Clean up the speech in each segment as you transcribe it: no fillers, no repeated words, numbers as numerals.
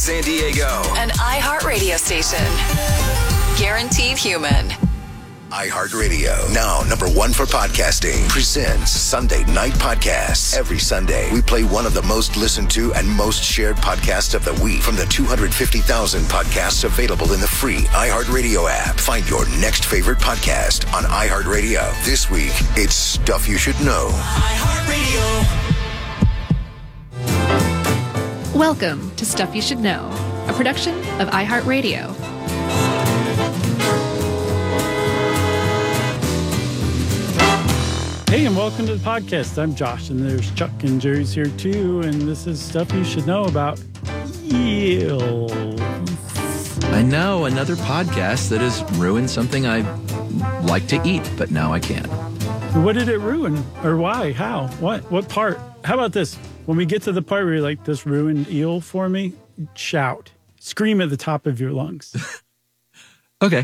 San Diego. An iHeartRadio station. Guaranteed human. iHeartRadio, now number one for podcasting, presents Sunday Night Podcasts. Every Sunday, we play one of the most listened to and most shared podcasts of the week from the 250,000 podcasts available in the free iHeartRadio app. Find your next favorite podcast on iHeartRadio. This week, it's Stuff You Should Know. iHeartRadio. Welcome to Stuff You Should Know, a production of iHeartRadio. Hey, and welcome to the podcast. I'm Josh, and there's Chuck and Jerry's here too, and this is Stuff You Should Know about eels. I know, another podcast that has ruined something I like to eat, but now I can't. What did it ruin? Or why? How? What part? How about this? When we get to the part where you're like, this ruined eel for me, shout. Scream at the top of your lungs. Okay.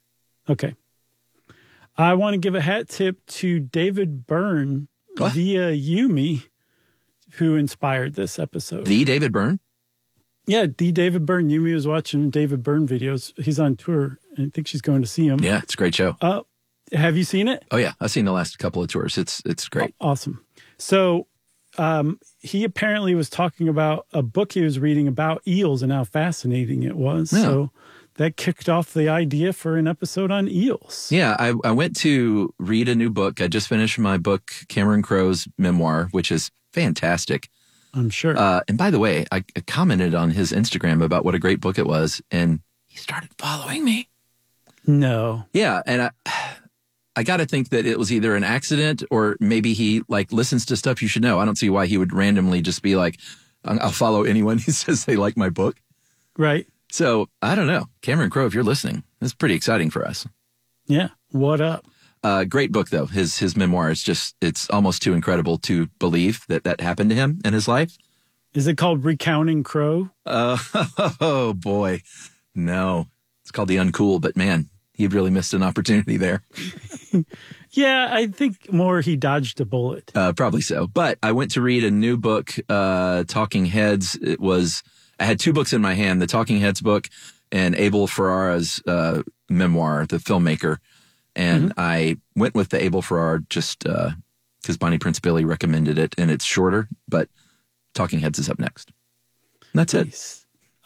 I want to give a hat tip to David Byrne via Yumi, who inspired this episode. The David Byrne? Yeah, the David Byrne. Yumi was watching David Byrne videos. He's on tour, and I think she's going to see him. Yeah, it's a great show. Have you seen it? Oh, yeah. I've seen the last couple of tours. It's great. Oh, awesome. So he apparently was talking about a book he was reading about eels and how fascinating it was. Yeah. So that kicked off the idea for an episode on eels. Yeah, I went to read a new book. I just finished my book, Cameron Crowe's memoir, which is fantastic. I'm sure. And by the way, I commented on his Instagram about what a great book it was, and he started following me. No. Yeah, and I got to think that it was either an accident or maybe he listens to Stuff You Should Know. I don't see why he would randomly just be like, I'll follow anyone who says they like my book. Right. So I don't know. Cameron Crowe, if you're listening, this is pretty exciting for us. Yeah. What up? Great book, though. His memoir is it's almost too incredible to believe that happened to him in his life. Is it called Recounting Crow? Oh, boy. No. It's called The Uncool, but man, he really missed an opportunity there. Yeah, I think more he dodged a bullet. Probably so. But I went to read a new book, Talking Heads. I had two books in my hand, the Talking Heads book and Abel Ferrara's memoir, the filmmaker. And I went with the Abel Ferrara just because Bonnie Prince Billy recommended it, and it's shorter, but Talking Heads is up next. And that's it.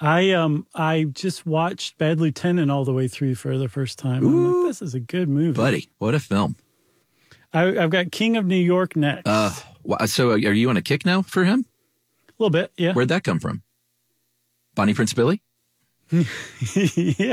I just watched Bad Lieutenant all the way through for the first time. I'm like, this is a good movie. Buddy, what a film. I've got King of New York next. So are you on a kick now for him? A little bit, yeah. Where'd that come from? Bonnie Prince Billy? Yeah.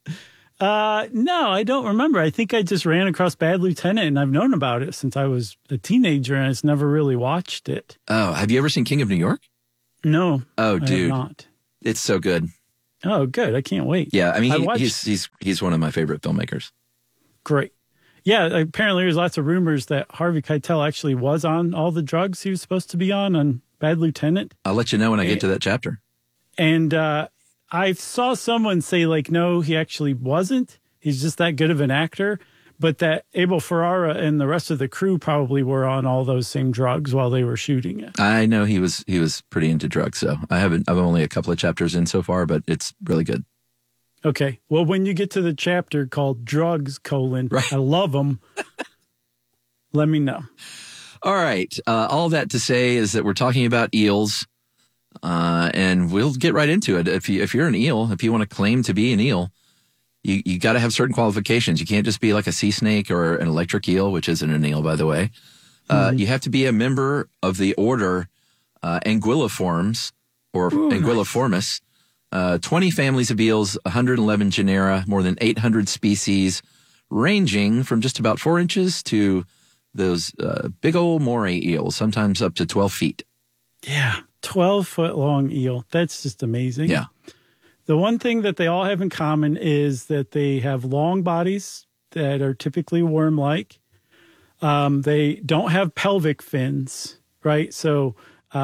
No, I don't remember. I think I just ran across Bad Lieutenant, and I've known about it since I was a teenager, and I just never really watched it. Oh, have you ever seen King of New York? No. Oh, I dude. have not. It's so good. Oh, good. I can't wait. Yeah, I mean, he's one of my favorite filmmakers. Great. Yeah, apparently there's lots of rumors that Harvey Keitel actually was on all the drugs he was supposed to be on Bad Lieutenant. I'll let you know when I get to that chapter. And I saw someone say, no, he actually wasn't. He's just that good of an actor. But that Abel Ferrara and the rest of the crew probably were on all those same drugs while they were shooting it. I know he was pretty into drugs, so I'm only a couple of chapters in so far, but it's really good. Okay. Well, when you get to the chapter called Drugs, right. I love them, let me know. All right. All that to say is that we're talking about eels, and we'll get right into it. If you're an eel, if you want to claim to be an eel, you got to have certain qualifications. You can't just be like a sea snake or an electric eel, which isn't an eel, by the way. You have to be a member of the order Anguilliformes or Anguilliformis. 20 families of eels, 111 genera, more than 800 species, ranging from just about 4 inches to those big old moray eels, sometimes up to 12 feet. Yeah, 12-foot long eel. That's just amazing. Yeah. The one thing that they all have in common is that they have long bodies that are typically worm-like. They don't have pelvic fins, right? So,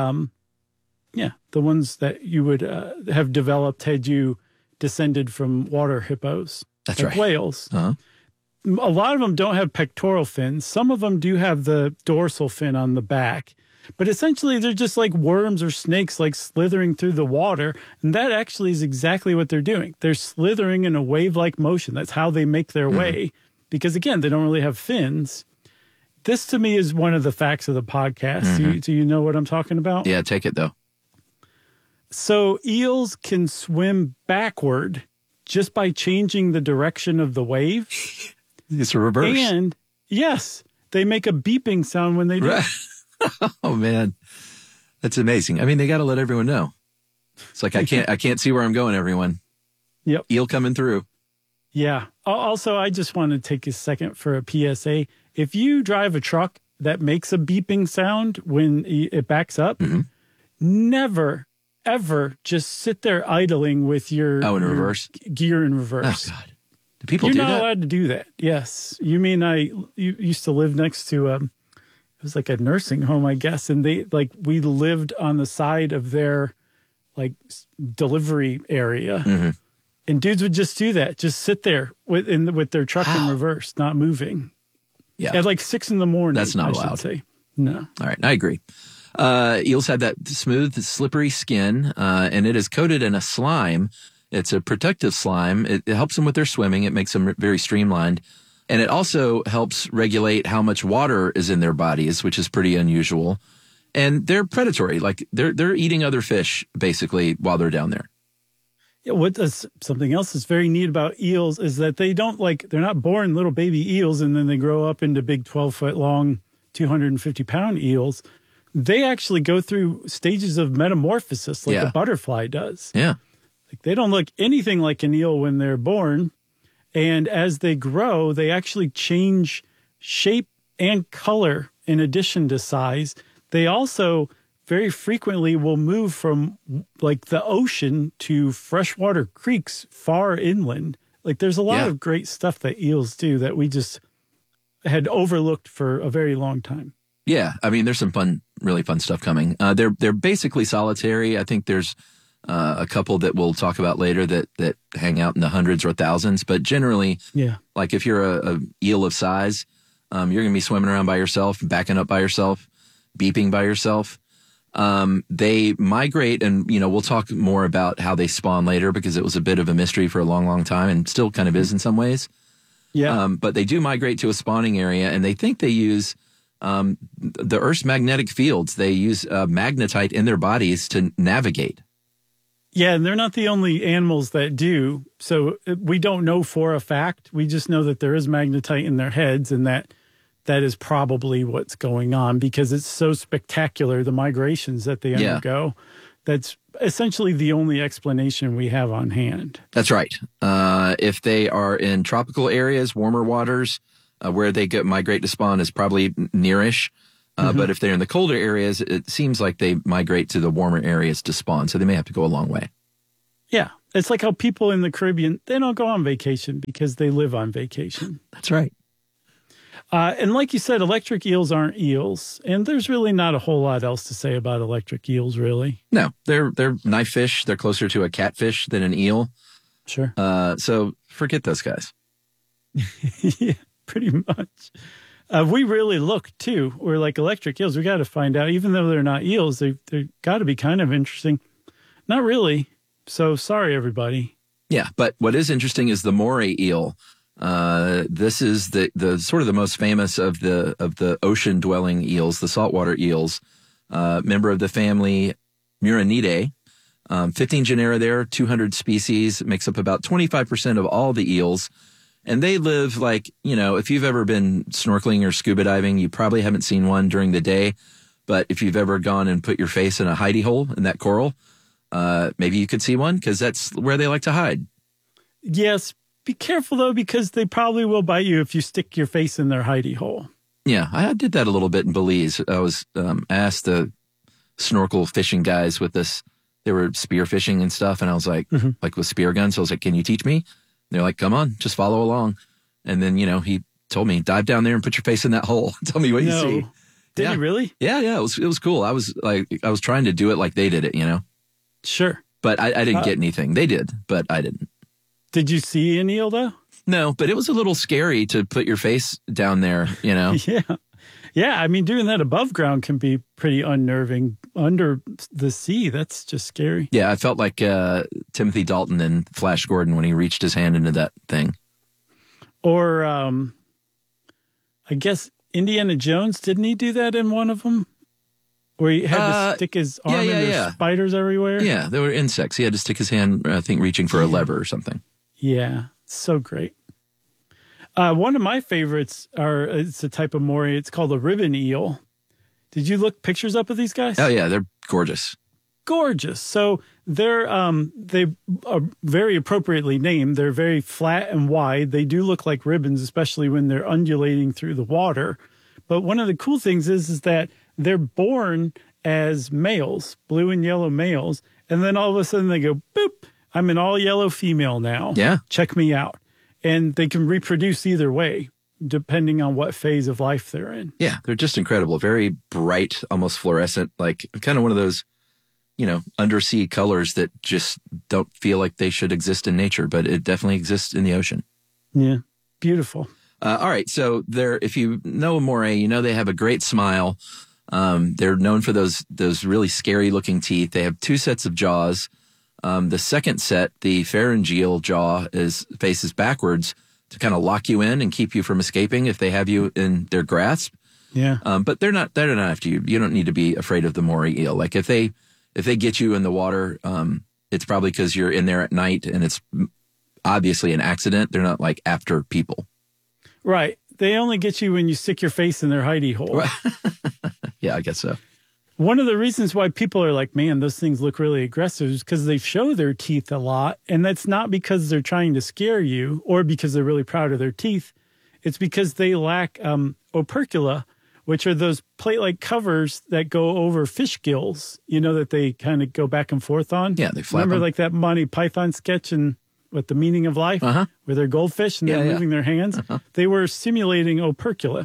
the ones that you would have developed had you descended from water hippos. That's like right. Whales. Uh-huh. A lot of them don't have pectoral fins. Some of them do have the dorsal fin on the back. But essentially, they're just like worms or snakes, like slithering through the water. And that actually is exactly what they're doing. They're slithering in a wave-like motion. That's how they make their way. Because, again, they don't really have fins. This, to me, is one of the facts of the podcast. Do you know what I'm talking about? Yeah, take it, though. So eels can swim backward just by changing the direction of the wave. It's a reverse. And, yes, they make a beeping sound when they do it. Oh, man. That's amazing. I mean, they got to let everyone know. It's like, I can't see where I'm going, everyone. Yep. Eel coming through. Yeah. Also, I just want to take a second for a PSA. If you drive a truck that makes a beeping sound when it backs up, never, ever just sit there idling with your, in reverse? Gear in reverse. Oh, God. Do people You're do not that? allowed to do that. Yes. You mean you used to live next to, it was like a nursing home, I guess. And we lived on the side of their delivery area. And dudes would just do that. Just sit there with their truck in reverse, not moving. Yeah. At 6 a.m. That's not I allowed. should say. No. All right. I agree. Eels have that smooth, slippery skin, and it is coated in a slime. It's a protective slime. It helps them with their swimming. It makes them very streamlined. And it also helps regulate how much water is in their bodies, which is pretty unusual. And they're predatory. Like they're eating other fish basically while they're down there. Yeah, something else that's very neat about eels is that they're not born little baby eels and then they grow up into big 12-foot long, 250-pound eels. They actually go through stages of metamorphosis like a butterfly does. Yeah. They don't look anything like an eel when they're born. And as they grow, they actually change shape and color in addition to size. They also very frequently will move from the ocean to freshwater creeks far inland. There's a lot of great stuff that eels do that we just had overlooked for a very long time. Yeah. I mean, there's some really fun stuff coming. They're basically solitary. I think there's a couple that we'll talk about later that hang out in the hundreds or thousands. But generally, if you're a eel of size, you're going to be swimming around by yourself, backing up by yourself, beeping by yourself. They migrate, and we'll talk more about how they spawn later because it was a bit of a mystery for a long, long time, and still kind of is in some ways. Yeah. But they do migrate to a spawning area, and they think they use the Earth's magnetic fields. They use magnetite in their bodies to navigate. Yeah, and they're not the only animals that do. So we don't know for a fact. We just know that there is magnetite in their heads, and that is probably what's going on because it's so spectacular, the migrations that they undergo. That's essentially the only explanation we have on hand. That's right. If they are in tropical areas, warmer waters, where they migrate to spawn is probably nearish. But if they're in the colder areas, it seems like they migrate to the warmer areas to spawn. So they may have to go a long way. Yeah. It's like how people in the Caribbean, they don't go on vacation because they live on vacation. That's right. And like you said, electric eels aren't eels. And there's really not a whole lot else to say about electric eels, really. No, they're knife fish. They're closer to a catfish than an eel. Sure. So forget those guys. Yeah, pretty much. We really look, too. We're like electric eels. We got to find out. Even though they're not eels, they've got to be kind of interesting. Not really. So sorry, everybody. Yeah, but what is interesting is the moray eel. This is the sort of the most famous of the ocean-dwelling eels, the saltwater eels. Member of the family Murinidae. 15 genera there, 200 species. It makes up about 25% of all the eels. And they live if you've ever been snorkeling or scuba diving, you probably haven't seen one during the day. But if you've ever gone and put your face in a hidey hole in that coral, maybe you could see one because that's where they like to hide. Yes. Be careful, though, because they probably will bite you if you stick your face in their hidey hole. Yeah, I did that a little bit in Belize. I was asked the snorkel fishing guys with this. They were spear fishing and stuff. And I was like with spear guns. So I was like, can you teach me? They're like, come on, just follow along. And then, he told me, dive down there and put your face in that hole. Tell me what you see. Did he really? Yeah. It was cool. I was trying to do it like they did it, Sure. But I didn't get anything. They did, but I didn't. Did you see an eel, though? No, but it was a little scary to put your face down there, Yeah. Yeah, I mean, doing that above ground can be pretty unnerving. Under the sea, that's just scary. Yeah, I felt like Timothy Dalton in Flash Gordon when he reached his hand into that thing. Or I guess Indiana Jones, didn't he do that in one of them? Where he had to stick his arm in, there's spiders everywhere? Yeah, there were insects. He had to stick his hand, I think, reaching for a lever or something. Yeah, so great. One of my favorites it's a type of moray. It's called a ribbon eel. Did you look pictures up of these guys? Oh, yeah, they're gorgeous. Gorgeous. So they are very appropriately named. They're very flat and wide. They do look like ribbons, especially when they're undulating through the water. But one of the cool things is that they're born as males, blue and yellow males, and then all of a sudden they go, boop, I'm an all yellow female now. Yeah. Check me out. And they can reproduce either way, depending on what phase of life they're in. Yeah, they're just incredible. Very bright, almost fluorescent, like kind of one of those, undersea colors that just don't feel like they should exist in nature, but it definitely exists in the ocean. Yeah, beautiful. All right, so if you know a moray, they have a great smile. They're known for those really scary looking teeth. They have 2 sets of jaws. The second set, the pharyngeal jaw, faces backwards to kind of lock you in and keep you from escaping if they have you in their grasp. Yeah. But they're not after you. You don't need to be afraid of the moray eel. Like if they get you in the water, it's probably because you're in there at night and it's obviously an accident. They're not like after people. Right. They only get you when you stick your face in their hidey hole. Right. Yeah, I guess so. One of the reasons why people are like, man, those things look really aggressive is because they show their teeth a lot. And that's not because they're trying to scare you or because they're really proud of their teeth. It's because they lack opercula, which are those plate-like covers that go over fish gills, that they kind of go back and forth on. Yeah, they flap Remember them. like that Monty Python sketch in The Meaning of Life, where they're goldfish and they're moving their hands? They were simulating opercula.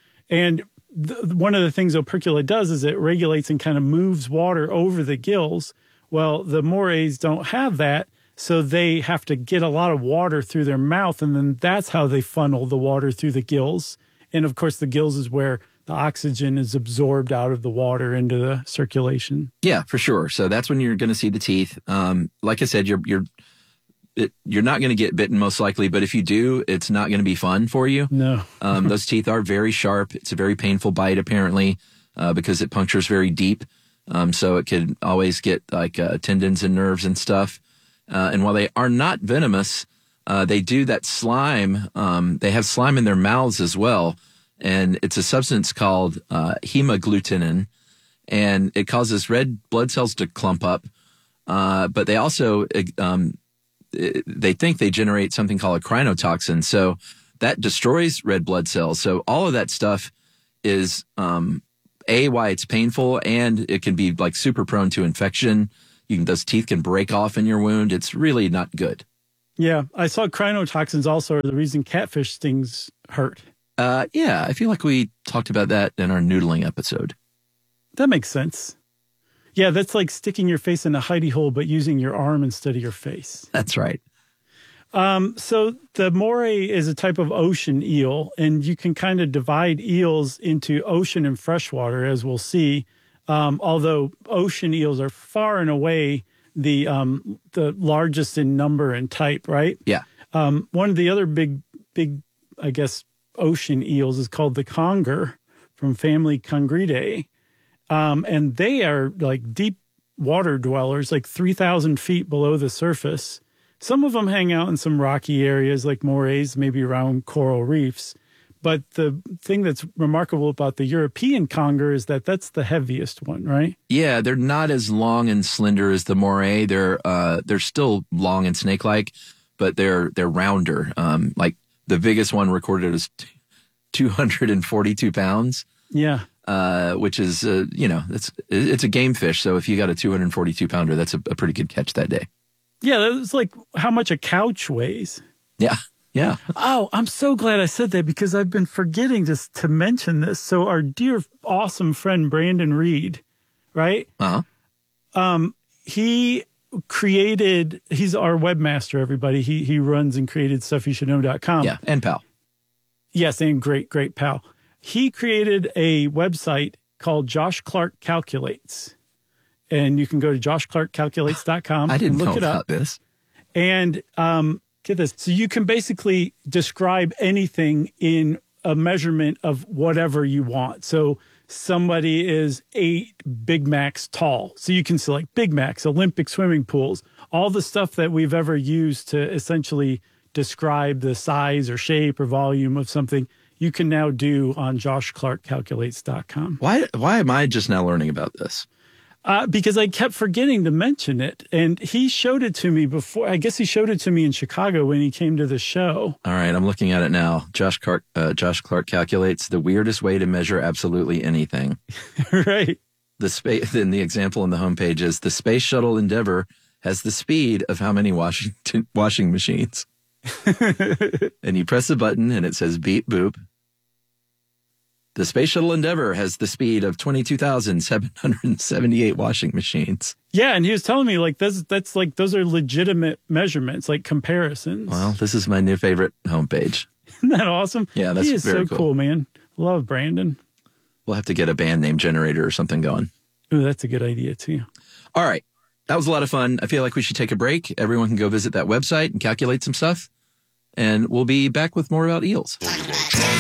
And one of the things opercula does is it regulates and kind of moves water over the gills. Well, the morays don't have that, so they have to get a lot of water through their mouth, and then that's how they funnel the water through the gills. And, of course, the gills is where the oxygen is absorbed out of the water into the circulation. Yeah, for sure. So that's when you're going to see the teeth. Like I said, you're not going to get bitten most likely, but if you do, it's not going to be fun for you. No. Those teeth are very sharp. It's a very painful bite, apparently, because it punctures very deep. So it could always get like tendons and nerves and stuff. And while they are not venomous, they do that slime. They have slime in their mouths as well. And it's a substance called hemagglutinin, and it causes red blood cells to clump up. But they also they think they generate something called a crinotoxin. So that destroys red blood cells. So all of that stuff is, why it's painful, and it can be like super prone to infection. Those teeth can break off in your wound. It's really not good. Yeah. I saw crinotoxins also are the reason catfish stings hurt. Yeah. I feel like we talked about that in our noodling episode. That makes sense. Yeah, that's like sticking your face in a hidey hole, but using your arm instead of your face. That's right. So the moray is a type of ocean eel, and you can kind of divide eels into ocean and freshwater, as we'll see. Although ocean eels are far and away the largest in number and type, right? Yeah. One of the other big, I guess, ocean eels is called the conger from family Congridae. And they are like deep water dwellers, like 3,000 feet below the surface. Some of them hang out in some rocky areas like morays, maybe around coral reefs. But the thing that's remarkable about the European conger is that that's the heaviest one, right? Yeah, they're not as long and slender as the moray. They're still long and snake-like, but they're rounder. Like the biggest one recorded is 242 pounds. Yeah. Which is, it's a game fish. So if you got a 242 pounder, that's a pretty good catch that day. Yeah, that's like how much a couch weighs. Yeah, yeah. Oh, I'm so glad I said that because I've been forgetting to mention this. So our dear, awesome friend, Brandon Reed, right? Uh-huh. He's our webmaster, everybody. He runs and created StuffYouShouldKnow.com. Yeah, and pal. Yes, and great pal. he created a website called Josh Clark Calculates. And you can go to joshclarkcalculates.com I didn't and look know it up. about this. And get this. So you can basically describe anything in a measurement of whatever you want. So somebody is 8 Big Macs tall. So you can select Big Macs, Olympic swimming pools, all the stuff that we've ever used to essentially describe the size or shape or volume of something. You can now do on joshclarkcalculates.com. Why am I just now learning about this? Because I kept forgetting to mention it. And he showed it to me before. I guess he showed it to me in Chicago when he came to the show. All right, I'm looking at it now. Josh Clark calculates the weirdest way to measure absolutely anything. Right. Then the example on the homepage is the Space Shuttle Endeavour has the speed of how many washing machines? And you press a button and it says beep boop. The Space Shuttle Endeavour has the speed of 22,778 washing machines. Yeah, and he was telling me like that's like those are legitimate measurements, like comparisons. Well, this is my new favorite homepage. Isn't that awesome? Yeah, that's he is very so cool, man. Love Brandon. We'll have to get a band name generator or something going. Ooh, that's a good idea too. All right. That was a lot of fun. I feel like we should take a break. Everyone can go visit that website and calculate some stuff. And we'll be back with more about eels.